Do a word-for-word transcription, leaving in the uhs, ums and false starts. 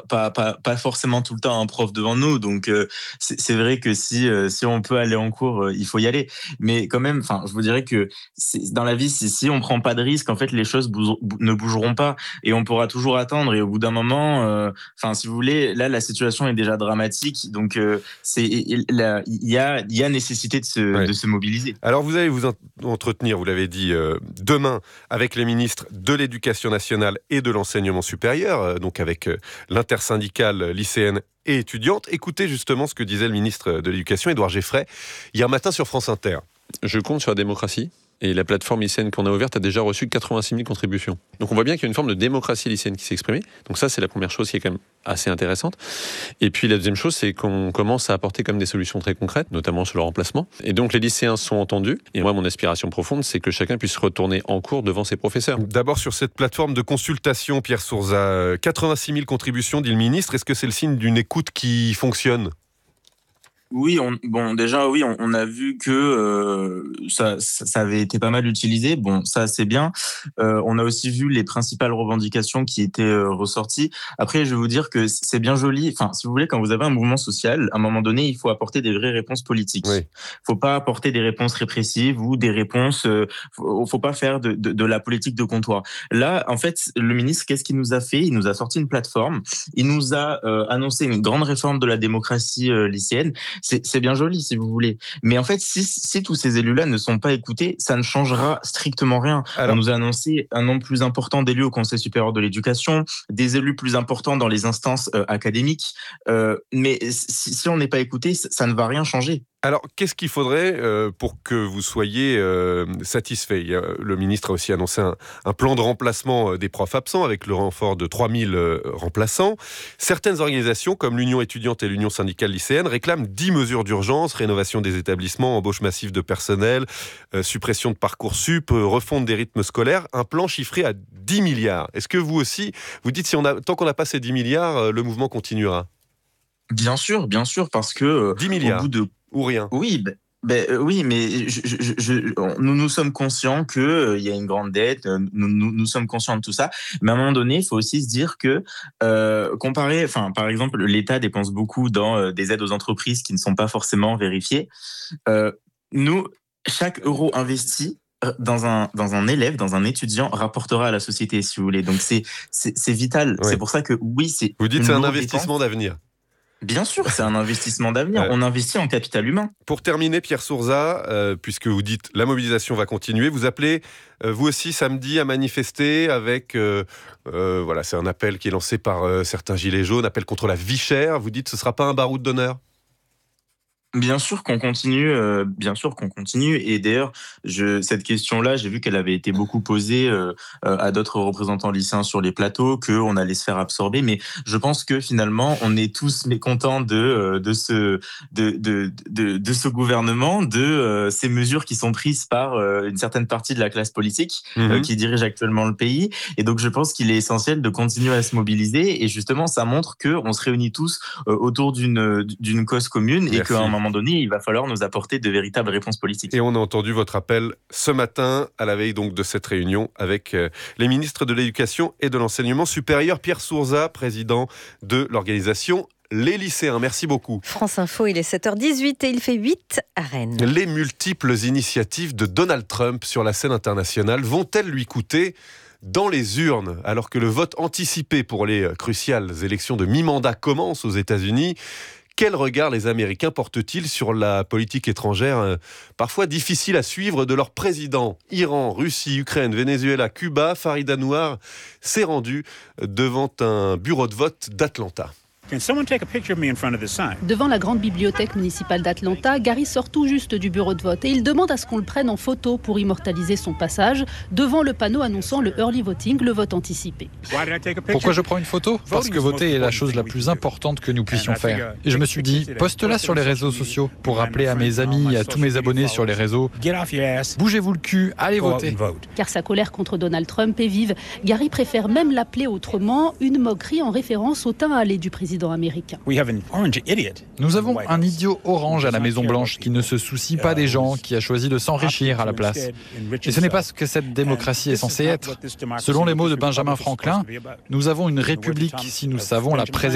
pas, pas, pas forcément tout le temps un prof devant nous. Donc, euh, c'est, c'est vrai que si, euh, si on peut aller en cours, euh, il faut y aller. Mais quand même, enfin, je vous dirais que c'est, dans la vie, si, si on prend pas de risque, en fait, les choses bougent, ne bougeront pas et on pourra toujours attendre. Et au bout d'un moment, enfin, euh, si vous voulez, là, la situation est déjà dramatique. Donc, euh, c'est, il y a, il y a nécessité de se, ouais. de se mobiliser. Alors, vous allez vous entretenir, vous l'avez dit, euh, demain avec les ministres de l'Éducation nationale et de l'enseignement supérieur, euh, donc avec euh, l'intersyndicale lycéenne et étudiante. Écoutez justement ce que disait le ministre de l'Éducation, Édouard Geffray, hier matin sur France Inter. Je compte sur la démocratie. Et la plateforme lycéenne qu'on a ouverte a déjà reçu quatre-vingt-six mille contributions. Donc on voit bien qu'il y a une forme de démocratie lycéenne qui s'est exprimée. Donc ça, c'est la première chose qui est quand même assez intéressante. Et puis la deuxième chose, c'est qu'on commence à apporter comme des solutions très concrètes, notamment sur le remplacement. Et donc les lycéens sont entendus. Et moi, mon aspiration profonde, c'est que chacun puisse retourner en cours devant ses professeurs. D'abord sur cette plateforme de consultation, Pierre Sourza, quatre-vingt-six mille contributions, dit le ministre. Est-ce que c'est le signe d'une écoute qui fonctionne ? Oui, on, bon, déjà, oui, on, on a vu que euh, ça, ça avait été pas mal utilisé. Bon, ça, c'est bien. Euh, on a aussi vu les principales revendications qui étaient euh, ressorties. Après, je vais vous dire que c'est bien joli. Enfin, si vous voulez, quand vous avez un mouvement social, à un moment donné, il faut apporter des vraies réponses politiques. Il oui. ne faut pas apporter des réponses répressives ou des réponses... Il euh, faut, faut pas faire de, de, de la politique de comptoir. Là, en fait, le ministre, qu'est-ce qu'il nous a fait ? Il nous a sorti une plateforme. Il nous a euh, annoncé une grande réforme de la démocratie euh, lycéenne. C'est, c'est bien joli, si vous voulez. Mais en fait, si, si tous ces élus-là ne sont pas écoutés, ça ne changera strictement rien. Alors, on nous a annoncé un nombre plus important d'élus au Conseil supérieur de l'éducation, des élus plus importants dans les instances euh, académiques. Euh, mais si, si on n'est pas écouté, ça, ça ne va rien changer. Alors, qu'est-ce qu'il faudrait euh, pour que vous soyez euh, satisfait ? Le ministre a aussi annoncé un, un plan de remplacement des profs absents avec le renfort de trois mille euh, remplaçants. Certaines organisations, comme l'Union étudiante et l'Union syndicale lycéenne, réclament dix mesures d'urgence, rénovation des établissements, embauche massive de personnel, euh, suppression de Parcoursup, euh, refonte des rythmes scolaires, un plan chiffré à dix milliards. Est-ce que vous aussi, vous dites si on a, tant qu'on n'a pas ces dix milliards, euh, le mouvement continuera ? Bien sûr, bien sûr, parce que euh, dix milliards au bout de ou rien. Oui, ben, ben, euh, oui, mais je, je, je, nous nous sommes conscients que euh, il y a une grande dette. Euh, nous, nous, nous sommes conscients de tout ça. Mais à un moment donné, il faut aussi se dire que euh, comparer, enfin, par exemple, l'État dépense beaucoup dans euh, des aides aux entreprises qui ne sont pas forcément vérifiées. Euh, nous, chaque euro investi dans un dans un élève, dans un étudiant, rapportera à la société, si vous voulez. Donc c'est c'est, c'est vital. Oui. C'est pour ça que oui, c'est. Vous dites c'est un investissement dépense. d'avenir. Bien sûr, c'est un investissement d'avenir. Euh, On investit en capital humain. Pour terminer, Pierre Sourza, euh, puisque vous dites la mobilisation va continuer, vous appelez euh, vous aussi samedi à manifester avec, euh, euh, voilà, c'est un appel qui est lancé par euh, certains gilets jaunes, appel contre la vie chère. Vous dites ce ne sera pas un baroud d'honneur ? Bien sûr qu'on continue, euh, bien sûr qu'on continue. Et d'ailleurs, je, cette question-là, j'ai vu qu'elle avait été beaucoup posée euh, à d'autres représentants lycéens sur les plateaux, qu'on allait se faire absorber. Mais je pense que finalement, on est tous mécontents de de ce de de de, de ce gouvernement, de euh, ces mesures qui sont prises par euh, une certaine partie de la classe politique mmh. euh, qui dirige actuellement le pays. Et donc, je pense qu'il est essentiel de continuer à se mobiliser. Et justement, ça montre que on se réunit tous euh, autour d'une d'une cause commune. Merci. Et qu'à un moment À un moment donné, il va falloir nous apporter de véritables réponses politiques. Et on a entendu votre appel ce matin, à la veille donc de cette réunion, avec les ministres de l'Éducation et de l'Enseignement supérieur. Pierre Sourza, président de l'organisation Les Lycéens. Merci beaucoup. France Info, il est sept heures dix-huit et il fait huit à Rennes. Les multiples initiatives de Donald Trump sur la scène internationale vont-elles lui coûter dans les urnes, alors que le vote anticipé pour les cruciales élections de mi-mandat commence aux États-Unis? Quel regard les Américains portent-ils sur la politique étrangère, euh, parfois difficile à suivre, de leur président ? Iran, Russie, Ukraine, Venezuela, Cuba, Farid Anwar s'est rendu devant un bureau de vote d'Atlanta. Devant la grande bibliothèque municipale d'Atlanta, Gary sort tout juste du bureau de vote et il demande à ce qu'on le prenne en photo pour immortaliser son passage devant le panneau annonçant le early voting, le vote anticipé. Pourquoi je prends une photo ? Parce que voter est la chose la plus importante que nous puissions faire. Et je me suis dit, poste-la sur les réseaux sociaux pour rappeler à mes amis et à tous mes abonnés sur les réseaux, bougez-vous le cul, allez voter. Car sa colère contre Donald Trump est vive. Gary préfère même l'appeler autrement, une moquerie en référence au teint hâlé du président américain. Nous avons un idiot orange à la Maison-Blanche qui ne se soucie pas des gens, qui a choisi de s'enrichir à la place. Et ce n'est pas ce que cette démocratie est censée être. Selon les mots de Benjamin Franklin, nous avons une république si nous savons la préserver.